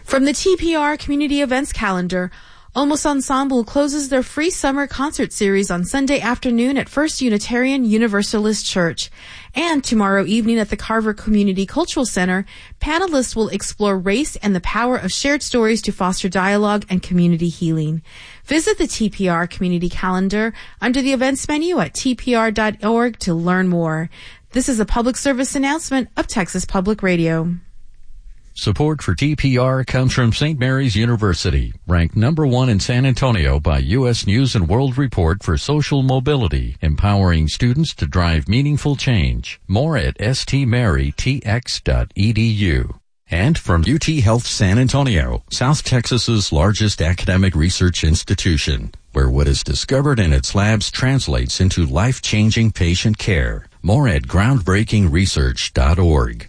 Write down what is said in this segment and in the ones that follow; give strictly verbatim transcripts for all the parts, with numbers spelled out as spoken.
From the T P R Community Events Calendar, Olmos Ensemble closes their free summer concert series on Sunday afternoon at First Unitarian Universalist Church. And tomorrow evening at the Carver Community Cultural Center, panelists will explore race and the power of shared stories to foster dialogue and community healing. Visit the T P R Community Calendar under the events menu at t p r dot org to learn more. This is a public service announcement of Texas Public Radio. Support for T P R comes from Saint Mary's University, ranked number one in San Antonio by U S News and World Report for social mobility, empowering students to drive meaningful change. More at s t mary t x dot e d u. And from U T Health San Antonio, South Texas's largest academic research institution, where what is discovered in its labs translates into life-changing patient care. More at groundbreaking research dot org.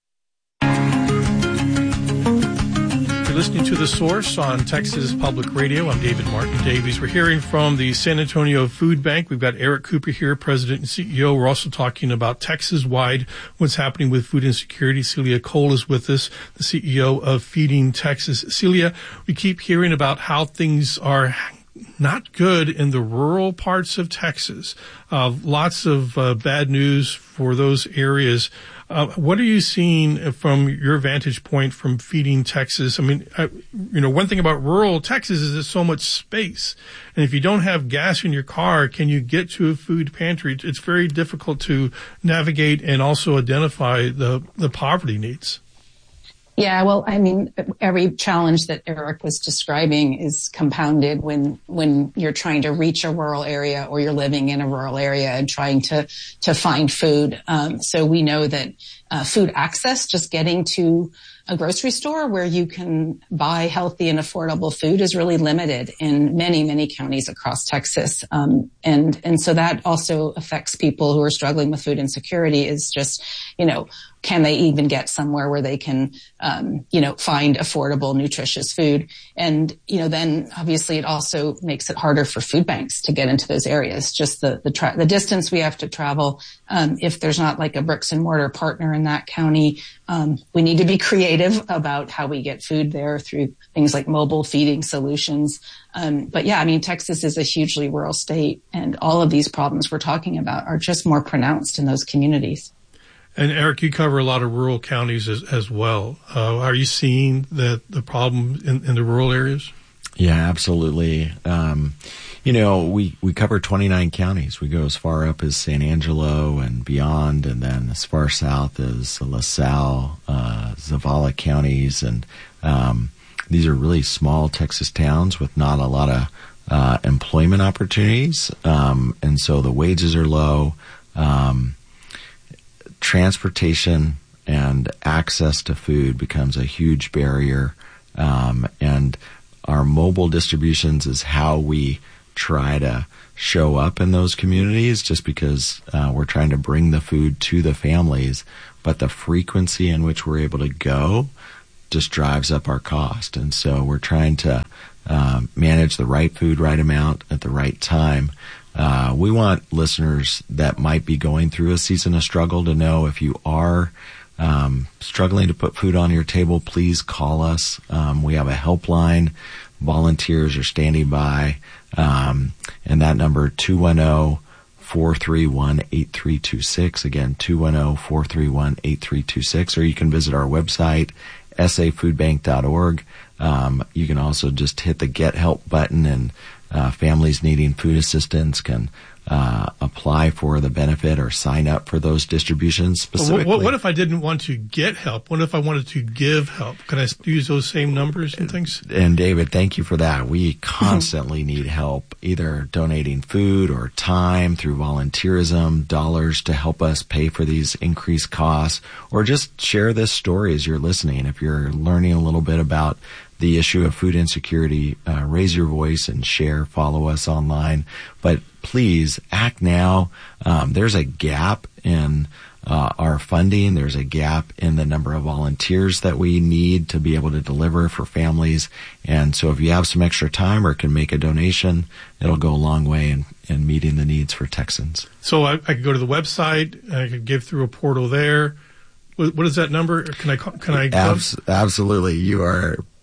Listening to The Source on Texas Public Radio. I'm David Martin Davies. We're hearing from the San Antonio Food Bank. We've got Eric Cooper here, President and C E O. We're also talking about Texas-wide, what's happening with food insecurity. Celia Cole is with us, the C E O of Feeding Texas. Celia, we keep hearing about how things are not good in the rural parts of Texas. Uh, lots of uh, bad news for those areas. Uh, what are you seeing from your vantage point from Feeding Texas? I mean, I, you know, one thing about rural Texas is there's so much space. And if you don't have gas in your car, can you get to a food pantry? It's very difficult to navigate and also identify the, the poverty needs. Yeah, well, I mean, every challenge that Eric was describing is compounded when when you're trying to reach a rural area or you're living in a rural area and trying to to find food. Um, so we know that uh, food access, just getting to a grocery store where you can buy healthy and affordable food, is really limited in many, many counties across Texas. Um, and and so that also affects people who are struggling with food insecurity. Is just, you know, can they even get somewhere where they can, um, you know, find affordable, nutritious food? And, you know, then obviously it also makes it harder for food banks to get into those areas. Just the, the, tra- the distance we have to travel. Um, if there's not like a bricks and mortar partner in that county, um, we need to be creative about how we get food there through things like mobile feeding solutions. Um, but yeah, I mean, Texas is a hugely rural state, and all of these problems we're talking about are just more pronounced in those communities. And Eric, you cover a lot of rural counties as, as well. Uh, are you seeing that the problem in, in the rural areas? Yeah, absolutely. Um, you know, we, we cover twenty-nine counties. We go as far up as San Angelo and beyond, and then as far south as LaSalle, uh, Zavala counties. And um, these are really small Texas towns with not a lot of uh, employment opportunities. Um, and so the wages are low. Um, transportation and access to food becomes a huge barrier. Um, and our mobile distributions is how we try to show up in those communities, just because uh, we're trying to bring the food to the families, but the frequency in which we're able to go just drives up our cost. And so we're trying to um, manage the right food, right amount at the right time. Uh, we want listeners that might be going through a season of struggle to know if you are um, struggling to put food on your table, please call us. Um, we have a helpline. Volunteers are standing by. Um, and that number, two one zero, four three one, eight three two six. Again, two one zero, four three one, eight three two six. Or you can visit our website, s a food bank dot org. Um, you can also just hit the Get Help button, and uh, families needing food assistance can uh, apply for the benefit or sign up for those distributions specifically. What, what if I didn't want to get help? What if I wanted to give help? Can I use those same numbers and things? And David, thank you for that. We constantly need help, either donating food or time through volunteerism, dollars to help us pay for these increased costs, or just share this story as you're listening. If you're learning a little bit about the issue of food insecurity, uh, raise your voice and share, follow us online. But please act now. Um, there's a gap in uh, our funding. There's a gap in the number of volunteers that we need to be able to deliver for families. And so if you have some extra time or can make a donation, it'll go a long way in, in meeting the needs for Texans. So I, I could go to the website. I could give through a portal there. What, what is that number? Can I, can I? Abs- absolutely. You are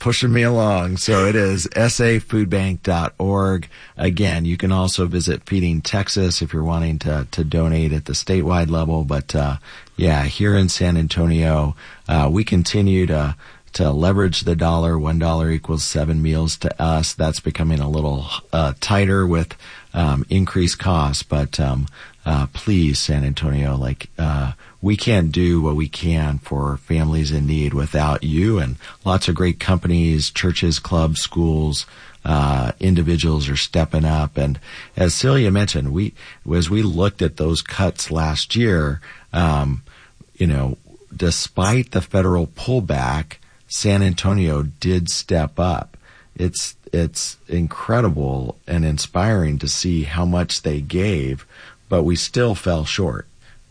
pushing me along. So it is s a food bank dot org. Again, you can also visit Feeding Texas if you're wanting to, to donate at the statewide level. But, uh, yeah, here in San Antonio, uh, we continue to, to leverage the dollar. One dollar equals seven meals to us. That's becoming a little, uh, tighter with, um, increased costs. But, um, uh, please, San Antonio, like, uh, we can't do what we can for families in need without you, and lots of great companies, churches, clubs, schools, uh, individuals are stepping up. And as Celia mentioned, we, as we looked at those cuts last year, um, you know, despite the federal pullback, San Antonio did step up. It's, it's incredible and inspiring to see how much they gave, but we still fell short.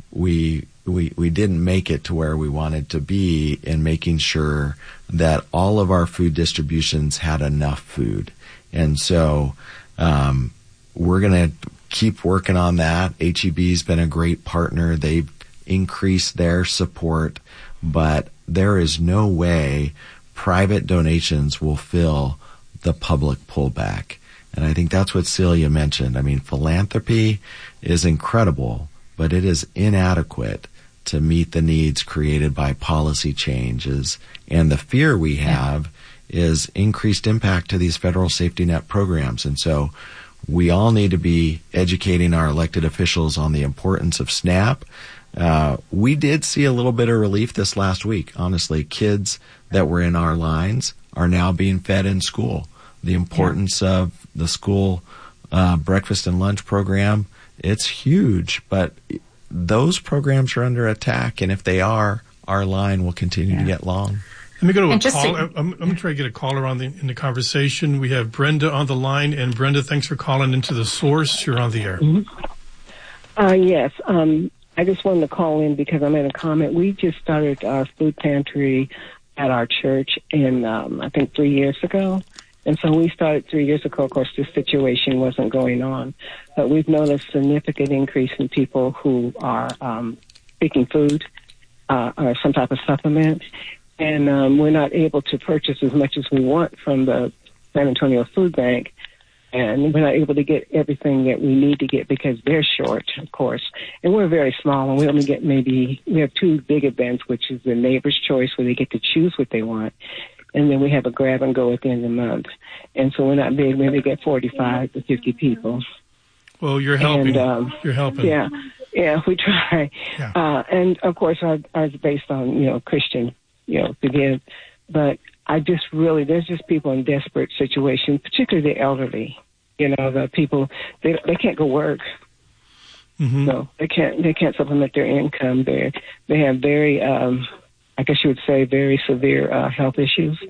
We, we, we didn't make it to where we wanted to be in making sure that all of our food distributions had enough food. And so, um, we're going to keep working on that. H E B's been a great partner. They've increased their support, but there is no way private donations will fill the public pullback. And I think that's what Celia mentioned. I mean, philanthropy is incredible, but it is inadequate to meet the needs created by policy changes. And the fear we have is increased impact to these federal safety net programs. And so we all need to be educating our elected officials on the importance of SNAP. Uh, we did see a little bit of relief this last week. Honestly, kids that were in our lines are now being fed in school. The importance yeah. of the school uh, breakfast and lunch program, it's huge, but those programs are under attack, and if they are, our line will continue yeah. to get long. Let me go to a call. I'm, I'm going to try to get a caller on the, in the conversation. We have Brenda on the line, and Brenda, thanks for calling into The Source. You're on the air. Mm-hmm. Uh, yes, um, I just wanted to call in because I made a comment. We just started our food pantry at our church in, um, I think, three years ago. And so we started three years ago. Of course, this situation wasn't going on, but we've noticed a significant increase in people who are um, seeking food uh, or some type of supplement. And um, we're not able to purchase as much as we want from the San Antonio Food Bank. And we're not able to get everything that we need to get because they're short, of course. And we're very small, and we only get maybe, we have two big events, which is the Neighbor's Choice, where they get to choose what they want. And then we have a grab and go at the end of the month. And so we're not big. Maybe get forty-five to fifty people. Well, you're helping. And, um, you're helping. Yeah. Yeah, we try. Yeah. Uh, and of course, ours is based on, you know, Christian, you know, to give. But I just really, there's just people in desperate situations, particularly the elderly. You know, the people, they they can't go work. Mm-hmm. So they can't, they can't supplement their income. They they have very, um, I guess you would say, very severe uh, health issues.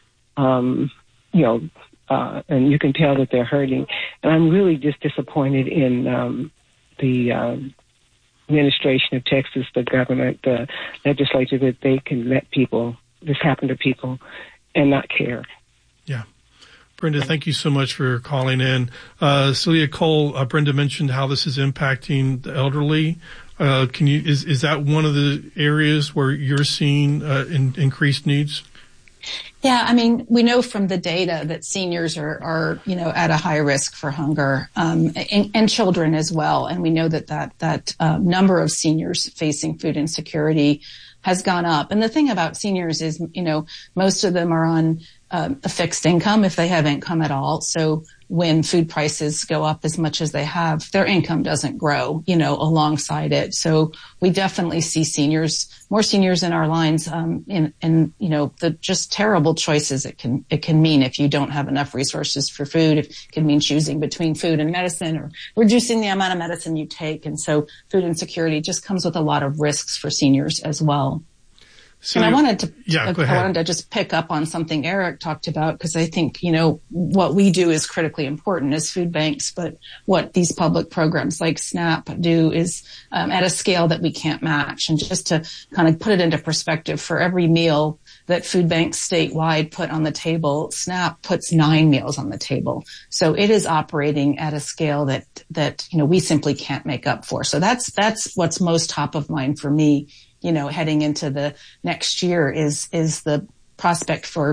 Um, you know, uh, and you can tell that they're hurting. And I'm really just disappointed in um, the um, administration of Texas, the government, the legislature, that they can let people, this happen to people and not care. Yeah. Brenda, thank you so much for calling in. Uh, Celia Cole, uh, Brenda mentioned how this is impacting the elderly. Uh, can you, is, is that one of the areas where you're seeing uh, in, increased needs? Yeah, I mean, we know from the data that seniors are, are you know, at a high risk for hunger, um, and, and children as well. And we know that that, that uh, number of seniors facing food insecurity has gone up. And the thing about seniors is, you know, most of them are on um, a fixed income if they have income at all. So when food prices go up as much as they have, their income doesn't grow, you know, alongside it. So we definitely see seniors, more seniors in our lines, um, in, in, you know, the just terrible choices it can, it can mean if you don't have enough resources for food. It can mean choosing between food and medicine or reducing the amount of medicine you take. And so food insecurity just comes with a lot of risks for seniors as well. So, and I wanted to, yeah, I wanted to just pick up on something Eric talked about, because I think, you know, what we do is critically important as food banks, but what these public programs like SNAP do is um, at a scale that we can't match. And just to kind of put it into perspective, for every meal that food banks statewide put on the table, SNAP puts nine meals on the table. So it is operating at a scale that, that, you know, we simply can't make up for. So that's, that's what's most top of mind for me, you know, heading into the next year is, is the prospect for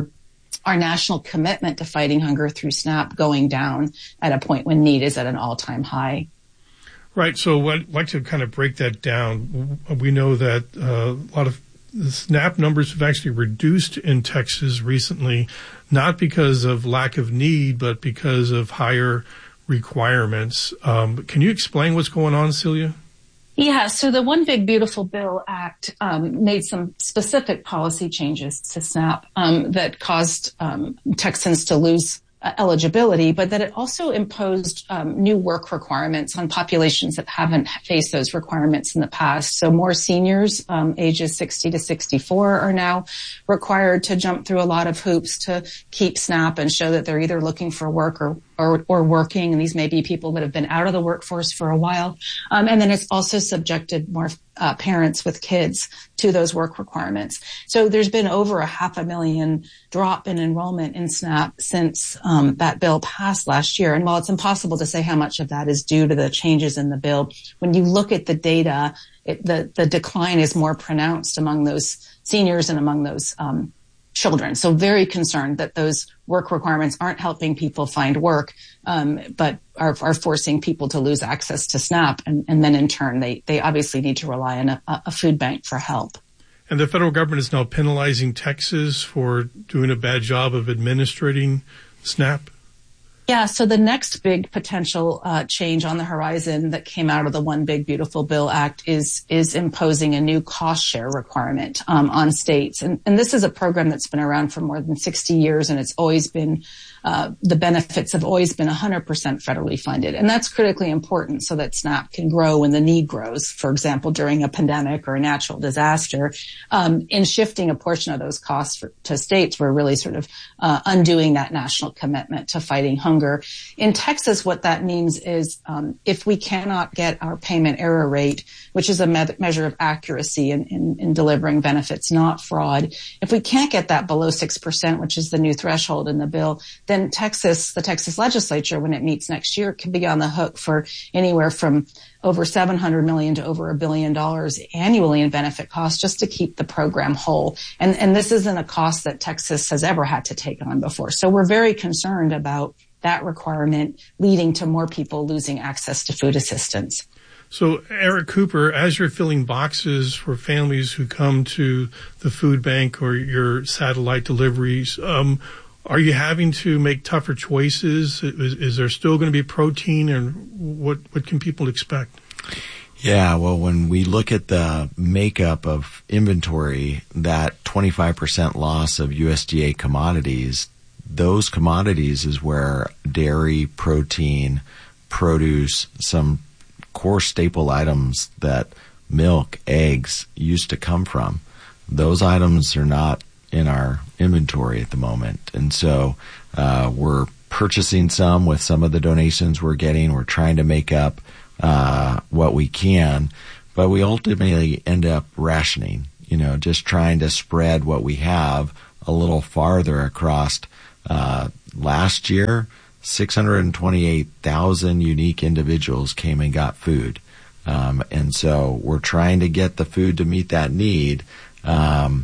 our national commitment to fighting hunger through SNAP going down at a point when need is at an all-time high. Right. So I'd like to kind of break that down. We know that uh, a lot of the SNAP numbers have actually reduced in Texas recently, not because of lack of need, but because of higher requirements. Um, can you explain what's going on, Celia? Yeah, so the One Big Beautiful Bill Act um, made some specific policy changes to SNAP um, that caused um, Texans to lose uh, eligibility, but that it also imposed um, new work requirements on populations that haven't faced those requirements in the past. So more seniors, um, ages sixty to sixty-four, are now required to jump through a lot of hoops to keep SNAP and show that they're either looking for work or Or, or working, and these may be people that have been out of the workforce for a while. Um, and then it's also subjected more uh, parents with kids to those work requirements. So there's been over a half a million drop in enrollment in SNAP since um, that bill passed last year. And while it's impossible to say how much of that is due to the changes in the bill, when you look at the data, it, the, the decline is more pronounced among those seniors and among those um children. So very concerned that those work requirements aren't helping people find work, um, but are, are forcing people to lose access to SNAP. And, and then in turn, they, they obviously need to rely on a, a food bank for help. And the federal government is now penalizing Texas for doing a bad job of administrating SNAP? Yeah, so the next big potential uh, change on the horizon that came out of the One Big Beautiful Bill Act is is imposing a new cost share requirement um, on states. And, and this is a program that's been around for more than sixty years, and it's always been, uh, the benefits have always been one hundred percent federally funded. And that's critically important so that SNAP can grow when the need grows, for example, during a pandemic or a natural disaster. Um, in shifting a portion of those costs for, to states, we're really sort of uh, undoing that national commitment to fighting hunger. In Texas, what that means is um, if we cannot get our payment error rate, which is a me- measure of accuracy in, in, in delivering benefits, not fraud, if we can't get that below six percent, which is the new threshold in the bill, then Texas, the Texas legislature, when it meets next year, can be on the hook for anywhere from over seven hundred million dollars to over a billion dollars annually in benefit costs just to keep the program whole. And, and this isn't a cost that Texas has ever had to take on before. So we're very concerned about that requirement leading to more people losing access to food assistance. So, Eric Cooper, as you're filling boxes for families who come to the food bank or your satellite deliveries, um, are you having to make tougher choices? Is, is there still going to be protein, and what, what can people expect? Yeah, well, when we look at the makeup of inventory, that twenty-five percent loss of U S D A commodities, those commodities is where dairy, protein, produce, some core staple items that milk, eggs used to come from. Those items are not in our inventory at the moment. And so uh, we're purchasing some with some of the donations we're getting. We're trying to make up uh, what we can, but we ultimately end up rationing, you know, just trying to spread what we have a little farther across. Uh, last year, six hundred twenty-eight thousand unique individuals came and got food. Um, and so we're trying to get the food to meet that need. Um,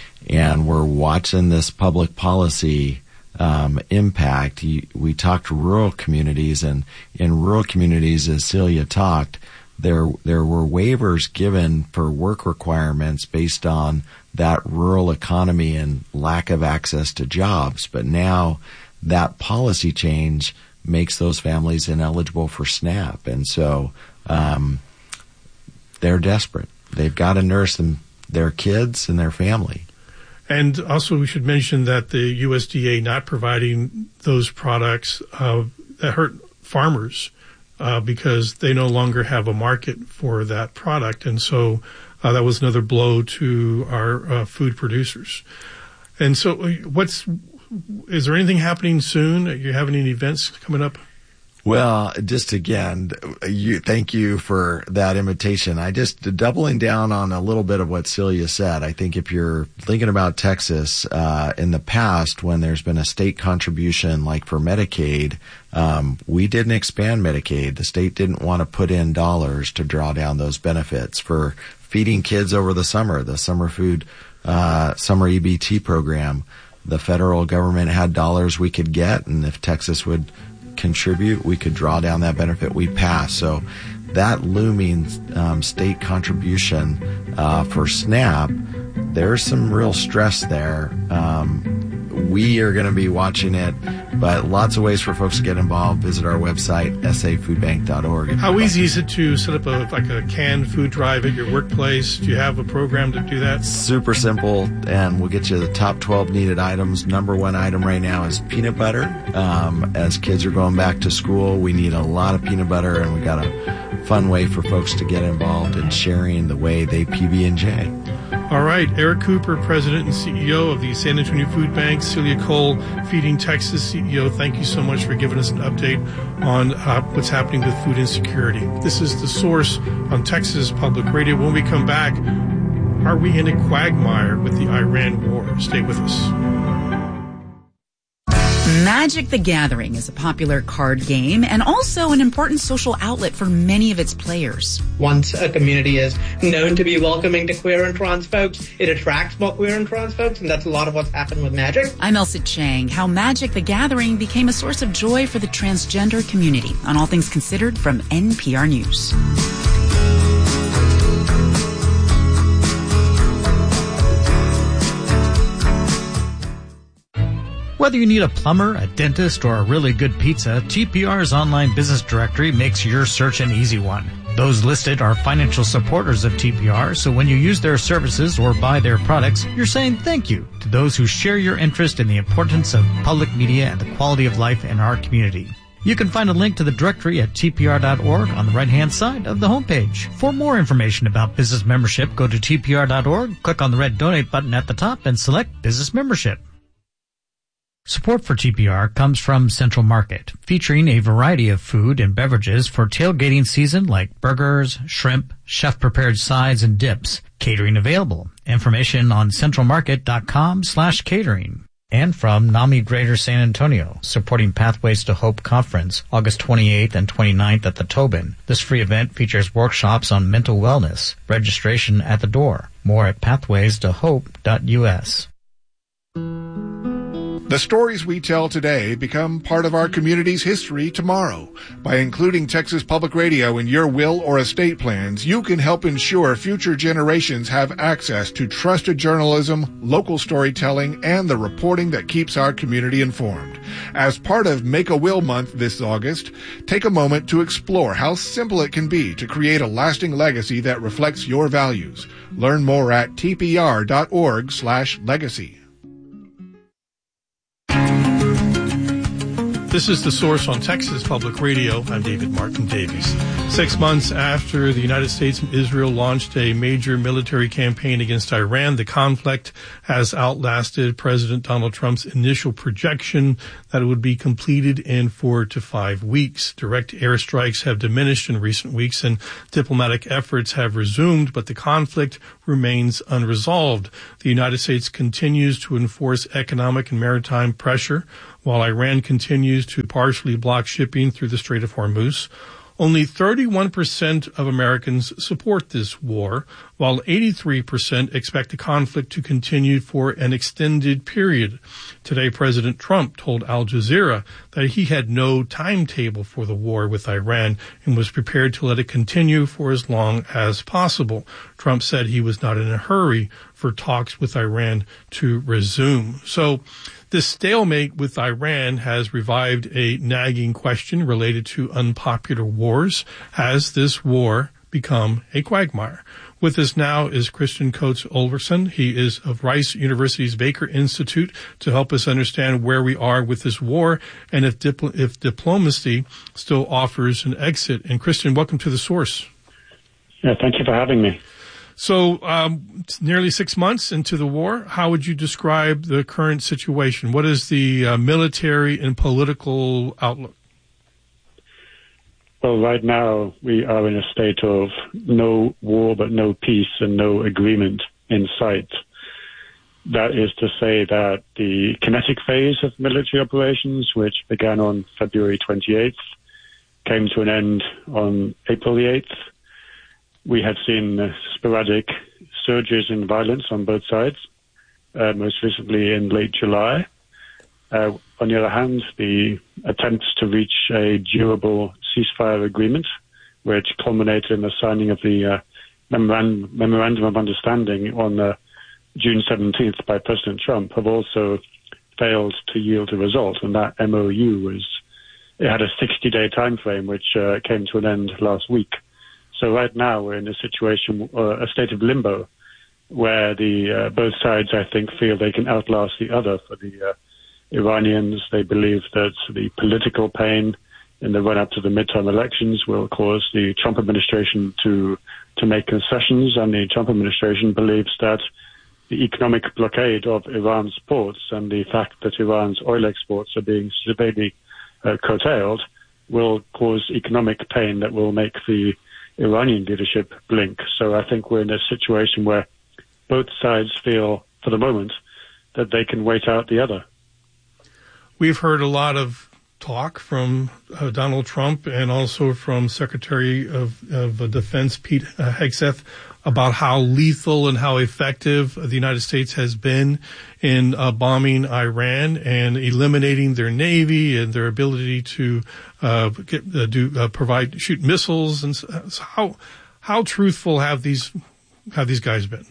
and we're watching this public policy um, impact. We talked to rural communities, and in rural communities, as Celia talked, there there were waivers given for work requirements based on that rural economy and lack of access to jobs. But now that policy change makes those families ineligible for SNAP. And so um, they're desperate. They've got to nurse them, their kids and their family. And also we should mention that the U S D A not providing those products uh, that hurt farmers uh, because they no longer have a market for that product. And so Uh, that was another blow to our uh, food producers. And so what's, is there anything happening soon? Are you having any events coming up? Well, just again, you, thank you for that invitation. I just doubling down on a little bit of what Celia said. I think if you're thinking about Texas, uh, in the past, when there's been a state contribution like for Medicaid, um, we didn't expand Medicaid. The state didn't want to put in dollars to draw down those benefits for feeding kids over the summer, the summer food, uh, summer E B T program. the federal government had dollars we could get, and if Texas would contribute, we could draw down that benefit, we'd pass. So that looming um, state contribution uh, for SNAP, there's some real stress there. Um, we are going to be watching it, but lots of ways for folks to get involved. Visit our website, s a food bank dot org. How easy is it to set up a like a canned food drive at your workplace? Do you have a program to do that? Super simple, and we'll get you the top twelve needed items. Number one item right now is peanut butter. Um, as kids are going back to school, we need a lot of peanut butter, and we got a fun way for folks to get involved in sharing the way they P B and J. All right, Eric Cooper, President and C E O of the San Antonio Food Bank, Celia Cole, Feeding Texas C E O. Thank you so much for giving us an update on uh, what's happening with food insecurity. This is The Source on Texas Public Radio. When we come back, are we in a quagmire with the Iran war? Stay with us. Magic the Gathering is a popular card game and also an important social outlet for many of its players. Once a community is known to be welcoming to queer and trans folks, it attracts more queer and trans folks, and that's a lot of what's happened with Magic. I'm Elsa Chang. How Magic the Gathering became a source of joy for the transgender community on All Things Considered from N P R News. Whether you need a plumber, a dentist, or a really good pizza, T P R's online business directory makes your search an easy one. Those listed are financial supporters of T P R, so when you use their services or buy their products, you're saying thank you to those who share your interest in the importance of public media and the quality of life in our community. You can find a link to the directory at T P R dot org on the right-hand side of the homepage. For more information about business membership, go to T P R dot org, click on the red donate button at the top, and select business membership. Support for T P R comes from Central Market, featuring a variety of food and beverages for tailgating season like burgers, shrimp, chef-prepared sides, and dips. Catering available. Information on central market dot com slash catering. And from NAMI Greater San Antonio, supporting Pathways to Hope Conference, August twenty-eighth and twenty-ninth at the Tobin. This free event features workshops on mental wellness. Registration at the door. More at pathways to hope dot u s. The stories we tell today become part of our community's history tomorrow. By including Texas Public Radio in your will or estate plans, you can help ensure future generations have access to trusted journalism, local storytelling, and the reporting that keeps our community informed. As part of Make a Will Month this August, take a moment to explore how simple it can be to create a lasting legacy that reflects your values. Learn more at T P R dot org slash legacy. This is The Source on Texas Public Radio. I'm David Martin Davies. Six months after the United States and Israel launched a major military campaign against Iran, the conflict has outlasted President Donald Trump's initial projection that it would be completed in four to five weeks. Direct airstrikes have diminished in recent weeks and diplomatic efforts have resumed, but the conflict remains unresolved. The United States continues to enforce economic and maritime pressure, while Iran continues to partially block shipping through the Strait of Hormuz. Only thirty-one percent of Americans support this war, while eighty-three percent expect the conflict to continue for an extended period. Today, President Trump told Al Jazeera that he had no timetable for the war with Iran and was prepared to let it continue for as long as possible. Trump said he was not in a hurry for talks with Iran to resume. So, this stalemate with Iran has revived a nagging question related to unpopular wars. Has this war become a quagmire? With us now is Christian Coates Olverson. He is of Rice University's Baker Institute to help us understand where we are with this war and if, dipl- if diplomacy still offers an exit. And Christian, welcome to The Source. Yeah, thank you for having me. So, um, it's nearly six months into the war. How would you describe the current situation? What is the uh, military and political outlook? Well, right now we are in a state of no war but no peace and no agreement in sight. That is to say that the kinetic phase of military operations, which began on February twenty-eighth, came to an end on April the eighth. We had seen uh, sporadic surges in violence on both sides. uh, most recently in late July. Uh, on the other hand, the attempts to reach a durable ceasefire agreement, which culminated in the signing of the uh, memorandum, memorandum of understanding on uh, June seventeenth by President Trump, have also failed to yield a result. And that M O U was, it had a sixty-day time frame, which uh, came to an end last week. So right now we're in a situation, uh, a state of limbo, where the uh, both sides, I think, feel they can outlast the other. For the uh, Iranians, they believe that the political pain in the run-up to the midterm elections will cause the Trump administration to to make concessions, and the Trump administration believes that the economic blockade of Iran's ports and the fact that Iran's oil exports are being severely uh, curtailed will cause economic pain that will make the Iranian leadership blink. So I think we're in a situation where both sides feel, for the moment, that they can wait out the other. We've heard a lot of talk from uh, Donald Trump and also from Secretary of, of Defense Pete uh, Hegseth about how lethal and how effective the United States has been in uh, bombing Iran and eliminating their navy and their ability to uh, get, uh, do uh, provide shoot missiles. And so how how truthful have these have these guys been?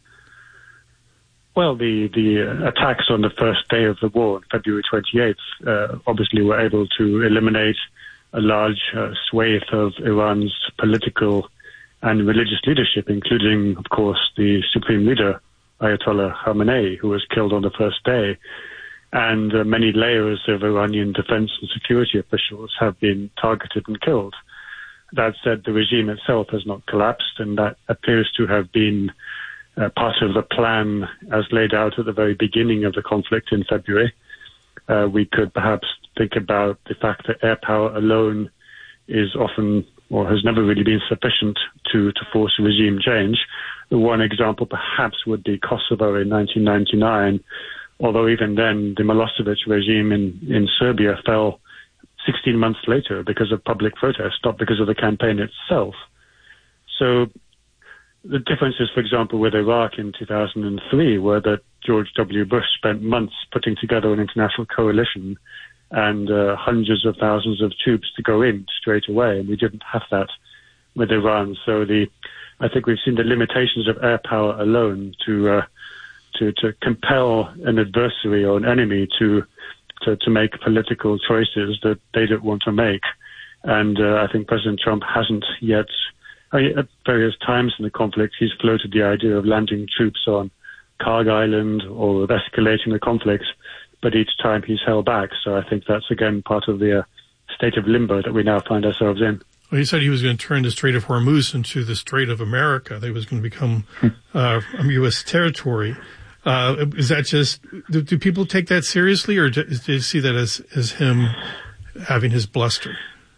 Well, the, the attacks on the first day of the war, February twenty-eighth, uh, obviously were able to eliminate a large uh, swathe of Iran's political and religious leadership, including, of course, the supreme leader, Ayatollah Khamenei, who was killed on the first day. And uh, many layers of Iranian defense and security officials have been targeted and killed. That said, the regime itself has not collapsed, and that appears to have been Uh, part of the plan as laid out at the very beginning of the conflict in February. Uh, we could perhaps think about the fact that air power alone is often, or has never really been sufficient to, to force a regime change. The one example perhaps would be Kosovo in nineteen ninety-nine, although even then the Milosevic regime in, in Serbia fell sixteen months later because of public protest, not because of the campaign itself. So the differences, for example, with Iraq in two thousand three were that George W. Bush spent months putting together an international coalition and uh, hundreds of thousands of troops to go in straight away, and we didn't have that with Iran. So the, I think we've seen the limitations of air power alone to uh, to, to compel an adversary or an enemy to, to to make political choices that they don't want to make. And uh, I think President Trump hasn't yet. I mean, at various times in the conflict, he's floated the idea of landing troops on Karg Island or of escalating the conflict, but each time he's held back. So I think that's, again, part of the uh, state of limbo that we now find ourselves in. Well, he said he was going to turn the Strait of Hormuz into the Strait of America. That was going to become uh, U S territory. Uh, is that just, do, do people take that seriously, or do, do you see that as, as him having his bluster?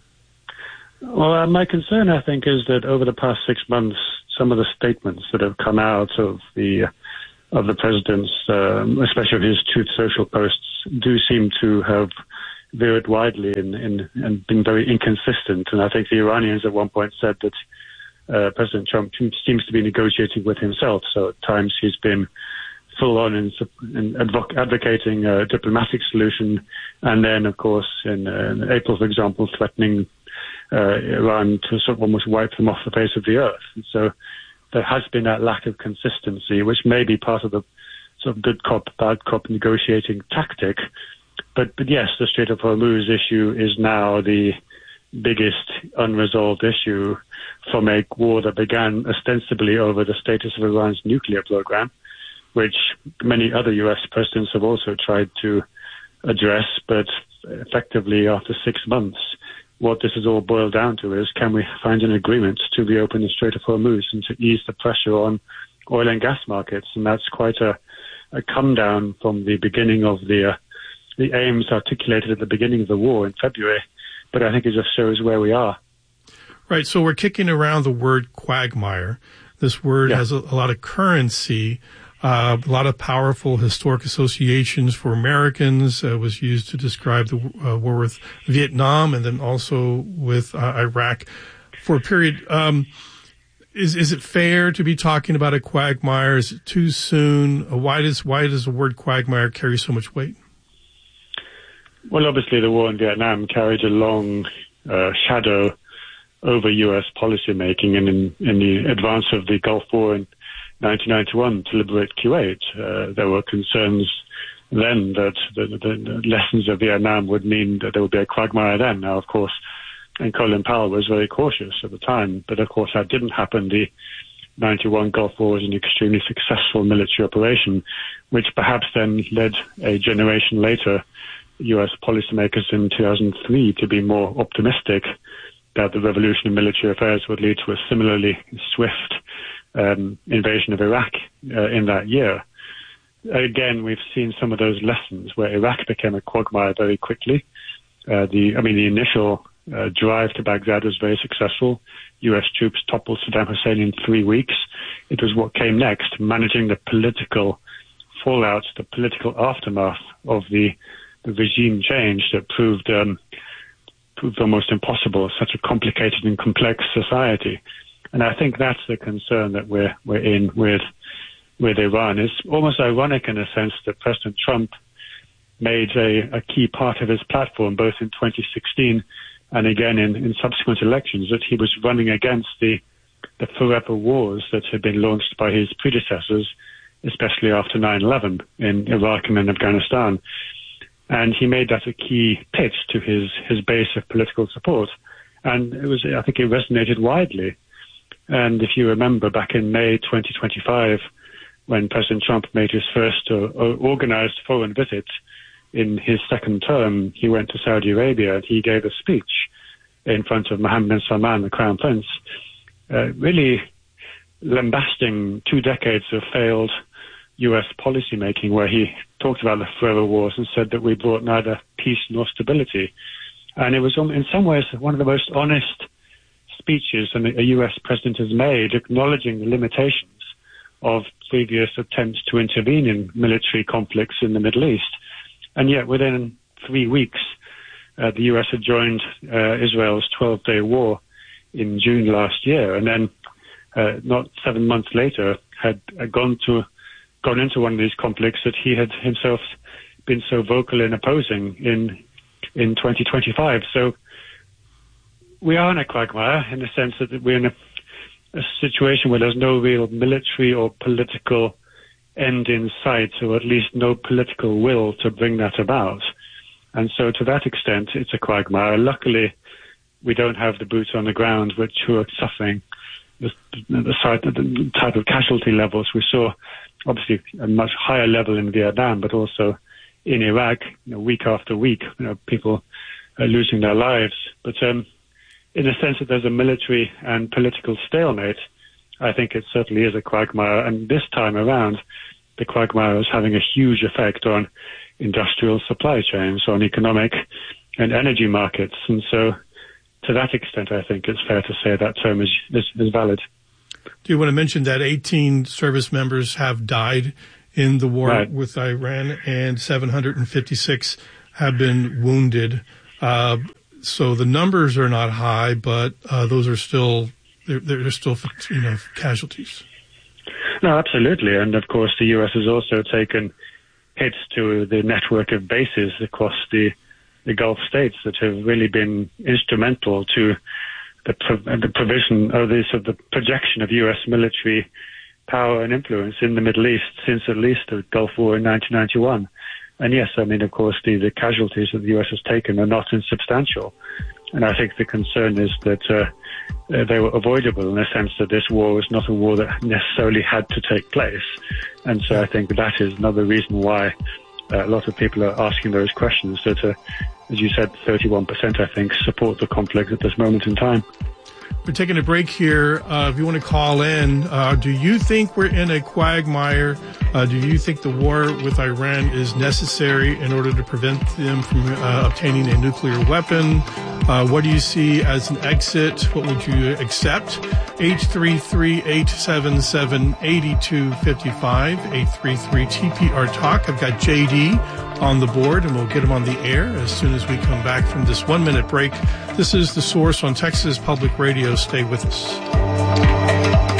Well, uh, my concern, I think, is that over the past six months, some of the statements that have come out of the of the president's, um, especially of his Truth Social posts, do seem to have veered widely and, and, and been very inconsistent. And I think the Iranians at one point said that uh, President Trump seems to be negotiating with himself. So at times he's been full on in, in advoc- advocating a diplomatic solution, and then, of course, in, uh, in April, for example, threatening Uh, Iran to sort of almost wipe them off the face of the earth. And so there has been that lack of consistency, which may be part of the sort of good cop, bad cop negotiating tactic. But, but yes, the Strait of Hormuz issue is now the biggest unresolved issue from a war that began ostensibly over the status of Iran's nuclear program, which many other U S presidents have also tried to address, but effectively after six months, what this is all boiled down to is, can we find an agreement to reopen the Strait of Hormuz and to ease the pressure on oil and gas markets? And that's quite a, a come down from the beginning of the uh, the aims articulated at the beginning of the war in February. But I think it just shows where we are. Right. So we're kicking around the word quagmire. This word yeah. has a, a lot of currency. Uh, a lot of powerful historic associations for Americans. Uh, was used to describe the uh, war with Vietnam and then also with uh, Iraq for a period. Um, is is it fair to be talking about a quagmire? Is it too soon? Why does why does the word quagmire carry so much weight? Well, obviously, the war in Vietnam carried a long uh, shadow over U S policymaking, and in, in the advance of the Gulf War in nineteen ninety-one to liberate Kuwait, uh, there were concerns then that the, the, the lessons of Vietnam would mean that there would be a quagmire then. Now, of course, and Colin Powell was very cautious at the time, but of course that didn't happen. The ninety-one Gulf War was an extremely successful military operation, which perhaps then led a generation later U S policymakers in two thousand three to be more optimistic that the revolution in military affairs would lead to a similarly swift um, invasion of Iraq uh, in that year. Again, we've seen some of those lessons where Iraq became a quagmire very quickly. Uh, the, I mean, the initial uh, drive to Baghdad was very successful. U S troops toppled Saddam Hussein in three weeks. It was what came next, managing the political fallout, the political aftermath of the, the regime change that proved um, proved almost impossible, such a complicated and complex society. And I think that's the concern that we're we're in with with Iran. It's almost ironic in a sense that President Trump made a, a key part of his platform, both in twenty sixteen and again in, in subsequent elections, that he was running against the, the forever wars that had been launched by his predecessors, especially after nine eleven in Iraq and in Afghanistan. And he made that a key pitch to his, his base of political support. And it was, I think it resonated widely. And if you remember back in May twenty twenty-five, when President Trump made his first uh, organized foreign visit in his second term, he went to Saudi Arabia and he gave a speech in front of Mohammed bin Salman, the Crown Prince, uh, really lambasting two decades of failed U S policymaking, where he talked about the forever wars and said that we brought neither peace nor stability. And it was in some ways one of the most honest speeches a U S president has made, acknowledging the limitations of previous attempts to intervene in military conflicts in the Middle East. And yet within three weeks, uh, the U S had joined uh, Israel's twelve-day war in June last year, and then uh, not seven months later had uh, gone to gone into one of these conflicts that he had himself been so vocal in opposing in in twenty twenty-five. So we are in a quagmire in the sense that we're in a, a situation where there's no real military or political end in sight, or at least no political will to bring that about. And so to that extent, it's a quagmire. Luckily, we don't have the boots on the ground which who are suffering the, the, side, the type of casualty levels we saw, obviously a much higher level in Vietnam, but also in Iraq, you know, week after week, you know, people are losing their lives. But um, in the sense that there's a military and political stalemate, I think it certainly is a quagmire. And this time around, the quagmire is having a huge effect on industrial supply chains, on economic and energy markets. And so to that extent, I think it's fair to say that term is, is, is valid. Do you want to mention that eighteen service members have died in the war right. with Iran, and seven hundred fifty-six have been wounded? Uh, so the numbers are not high, but uh, those are still they're, they're still you know casualties. No, absolutely, and of course the U S has also taken hits to the network of bases across the the Gulf states that have really been instrumental to the, pro- the provision of this of the projection of U S military power and influence in the Middle East since at least the Gulf War in nineteen ninety-one. And yes, I mean, of course, the, the casualties that the U S has taken are not insubstantial. And I think the concern is that uh, they were avoidable in the sense that this war was not a war that necessarily had to take place. And so I think that is another reason why uh, a lot of people are asking those questions that, uh, as you said, thirty-one percent, I think, support the conflict at this moment in time. We're taking a break here. Uh, if you want to call in, uh, do you think we're in a quagmire? Uh, do you think the war with Iran is necessary in order to prevent them from uh, obtaining a nuclear weapon? Uh, what do you see as an exit? What would you accept? eight three three, eight seven seven, eight two five five, eight three three T P R Talk. I've got J D on the board, and we'll get him on the air as soon as we come back from this one-minute break. This is The Source on Texas Public Radio. Stay with us.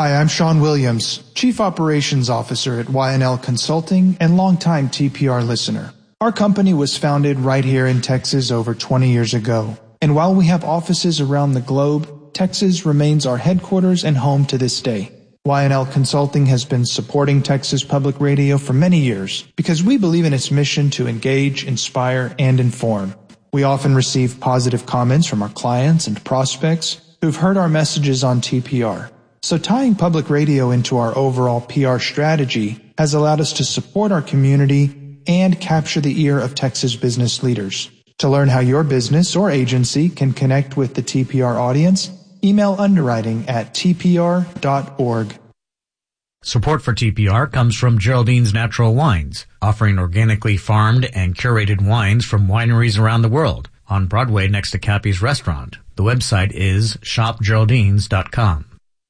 Hi, I'm Sean Williams, Chief Operations Officer at Y N L Consulting and longtime T P R listener. Our company was founded right here in Texas over twenty years ago. And while we have offices around the globe, Texas remains our headquarters and home to this day. Y N L Consulting has been supporting Texas Public Radio for many years because we believe in its mission to engage, inspire, and inform. We often receive positive comments from our clients and prospects who've heard our messages on T P R. So tying public radio into our overall P R strategy has allowed us to support our community and capture the ear of Texas business leaders. To learn how your business or agency can connect with the T P R audience, email underwriting at t p r dot org. Support for T P R comes from Geraldine's Natural Wines, offering organically farmed and curated wines from wineries around the world on Broadway next to Cappy's Restaurant. The website is shop geraldines dot com.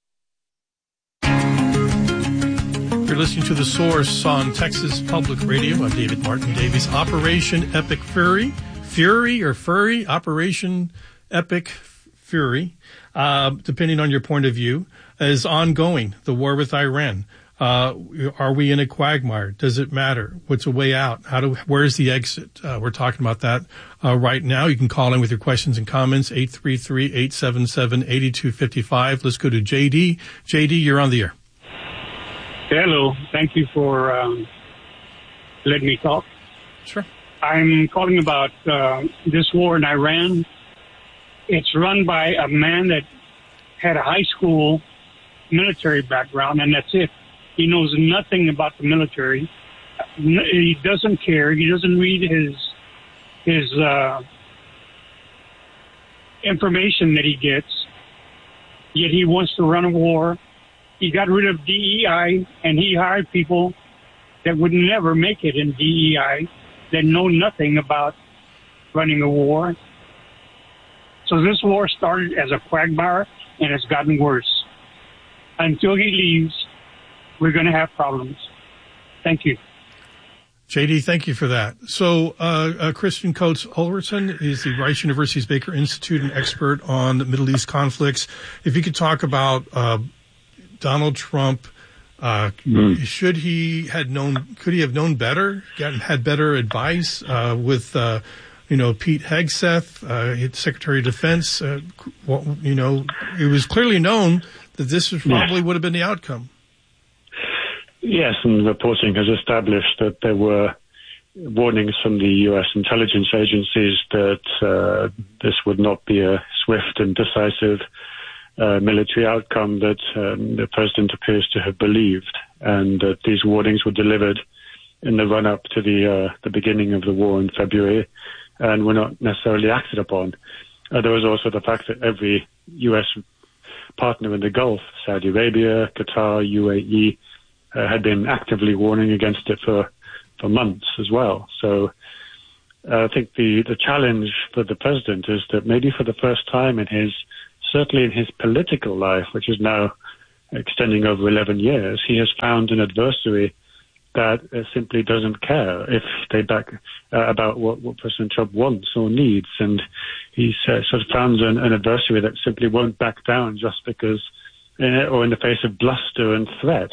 You're listening to The Source on Texas Public Radio. I'm David Martin Davies. Operation Epic Fury. Fury or Furry? Operation Epic Fury, uh, depending on your point of view, is ongoing. The war with Iran. Uh, are we in a quagmire? Does it matter? What's a way out? How do, where's the exit? Uh, we're talking about that, uh, right now. You can call in with your questions and comments, eight three three, eight seven seven, eight two five five. Let's go to J D. J D, you're on the air. Hello. Thank you for um, letting me talk. Sure. I'm calling about uh, this war in Iran. It's run by a man that had a high school military background, and that's it. He knows nothing about the military. He doesn't care. He doesn't read his his uh, information that he gets. Yet he wants to run a war. He got rid of D E I, and he hired people that would never make it in D E I, that know nothing about running a war. So this war started as a quagmire, and it's gotten worse. Until he leaves, we're going to have problems. Thank you. J D, thank you for that. So, uh, uh Christian Coates Ulverson is the Rice University's Baker Institute and expert on the Middle East conflicts. If you could talk about uh Donald Trump, uh mm. should he had known, could he have known better, gotten, had better advice, uh, with, uh, you know, Pete Hegseth, uh, Secretary of Defense, uh, well, you know, it was clearly known that this was probably yes. would have been the outcome. Yes, and reporting has established that there were warnings from the U S intelligence agencies that uh, this would not be a swift and decisive uh, military outcome that um, the president appears to have believed, and that these warnings were delivered in the run-up to the uh, the beginning of the war in February, and were not necessarily acted upon. Uh, there was also the fact that every U S partner in the Gulf, Saudi Arabia, Qatar, U A E, uh, had been actively warning against it for, for months as well. So uh, I think the, the challenge for the president is that maybe for the first time in his, certainly in his political life, which is now extending over eleven years, he has found an adversary that uh, simply doesn't care if they back uh, about what, what President Trump wants or needs. And he's uh, sort of found an, an adversary that simply won't back down just because, uh, or in the face of bluster and threat.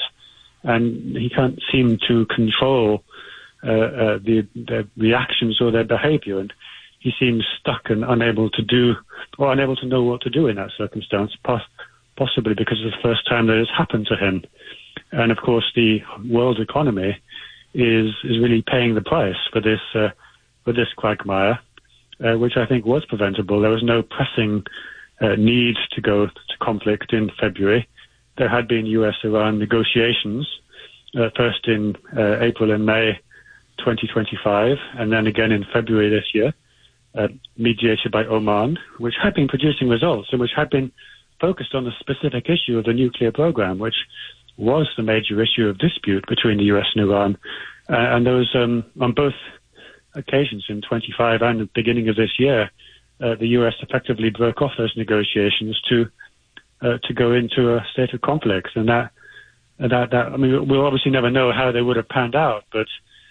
And he can't seem to control uh, uh, the, their reactions or their behavior. And he seems stuck and unable to do, or unable to know what to do in that circumstance, poss- possibly because it's the first time that it's happened to him. And of course, the world economy is is really paying the price for this uh, for this quagmire, uh, which I think was preventable. There was no pressing uh, need to go to conflict in February. There had been U S Iran negotiations, uh, first in uh, April and May twenty twenty-five, and then again in February this year, uh, mediated by Oman, which had been producing results and which had been focused on the specific issue of the nuclear program, which was the major issue of dispute between the U S and Iran. Uh, and there was, um, on both occasions in twenty-five and the beginning of this year, uh, the U S effectively broke off those negotiations to uh, to go into a state of conflict. And that, that, that, I mean, we'll obviously never know how they would have panned out, but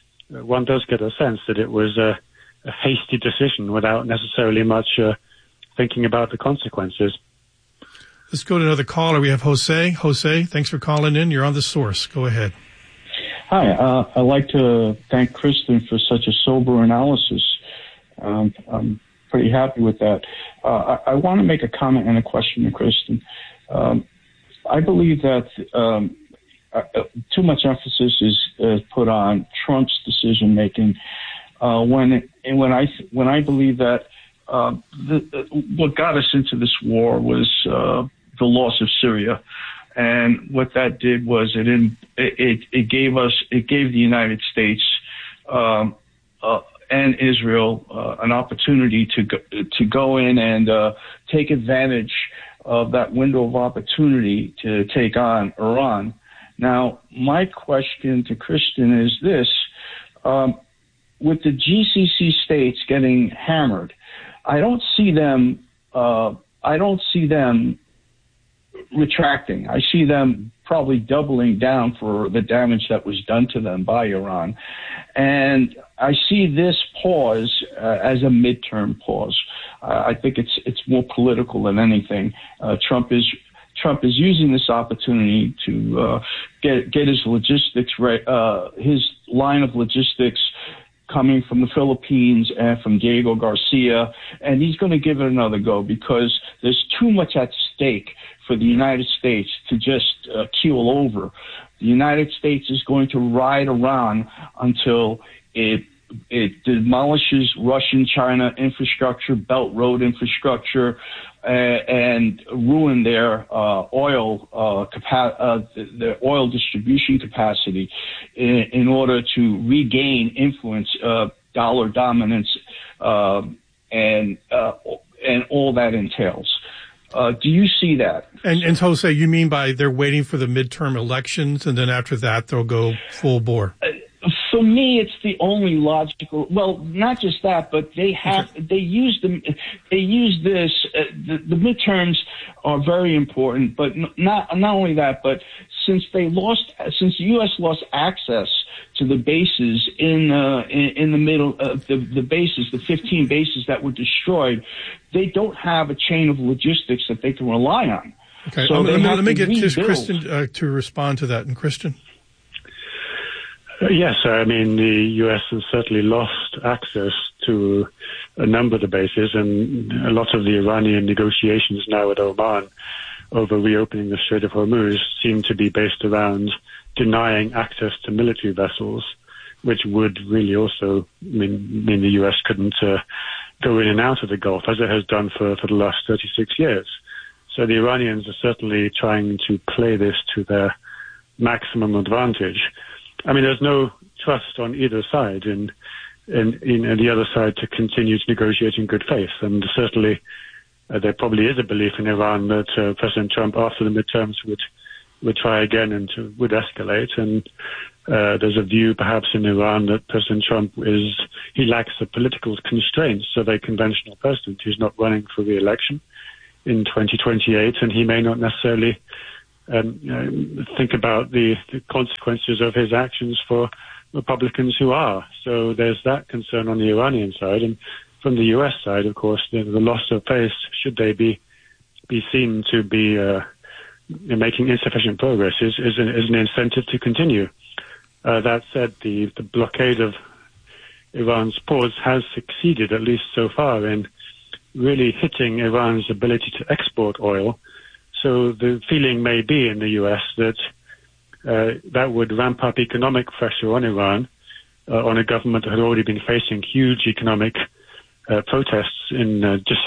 one does get a sense that it was a, a hasty decision without necessarily much uh, thinking about the consequences. Let's go to another caller. We have Jose. Jose, thanks for calling in. You're on The Source. Go ahead. Hi. Uh, I'd like to thank Kristen for such a sober analysis. Um, I'm pretty happy with that. Uh, I, I want to make a comment and a question to Kristen. Um, I believe that um, uh, too much emphasis is uh, put on Trump's decision making uh, when and when I when I believe that uh, the, what got us into this war was uh, the loss of Syria, and what that did was it in, it it gave us it gave the United States um, uh, and Israel uh, an opportunity to go, to go in and uh, take advantage of that window of opportunity to take on Iran. Now, my question to Kristen is this: um, with the G C C states getting hammered, I don't see them. Uh, I don't see them retracting. I see them probably doubling down for the damage that was done to them by Iran. And I see this pause uh, as a midterm pause. Uh, I think it's it's more political than anything. Uh, Trump is Trump is using this opportunity to uh, get get his logistics right, uh, his line of logistics coming from the Philippines and from Diego Garcia, and he's going to give it another go because there's too much at stake for the United States to just uh, keel over. The United States is going to ride Iran until it it demolishes Russian China infrastructure, Belt Road infrastructure, uh, and ruin their uh, oil uh, capa- uh, their oil distribution capacity in, in order to regain influence, uh, dollar dominance, uh, and uh, and all that entails. Uh, do you see that? And, and Jose, you mean by they're waiting for the midterm elections, and then after that they'll go full bore? Uh, For me, it's the only logical. Well, not just that, but they have okay. they use them. They use this. Uh, the, the midterms are very important, but not not only that, but since they lost, since the U S lost access to the bases in uh, in, in the middle, uh, the the bases, the fifteen bases that were destroyed, they don't have a chain of logistics that they can rely on. Okay, so um, let, me, let me get just Kristen uh, to respond to that. And Kristen. Uh, yes, I mean, the U S has certainly lost access to a number of the bases, and a lot of the Iranian negotiations now with Oman over reopening the Strait of Hormuz seem to be based around denying access to military vessels, which would really also mean, mean the U S couldn't uh, go in and out of the Gulf, as it has done for, for the last thirty-six years. So the Iranians are certainly trying to play this to their maximum advantage. I mean, there's no trust on either side in, in, in the other side to continue to negotiate in good faith. And certainly uh, there probably is a belief in Iran that uh, President Trump, after the midterms, would would try again and to, would escalate. And uh, there's a view perhaps in Iran that President Trump is, he lacks the political constraints of a conventional president. He's not running for re-election in twenty twenty-eight, and he may not necessarily Um, you know, think about the, the consequences of his actions for Republicans who are. So there's that concern on the Iranian side. And from the U S side, of course, the, the loss of face, should they be be seen to be uh, making insufficient progress, is, is, an, is an incentive to continue. Uh, that said, the, the blockade of Iran's ports has succeeded, at least so far, in really hitting Iran's ability to export oil. So the feeling may be in the U S that uh, that would ramp up economic pressure on Iran, uh, on a government that had already been facing huge economic uh, protests in uh, just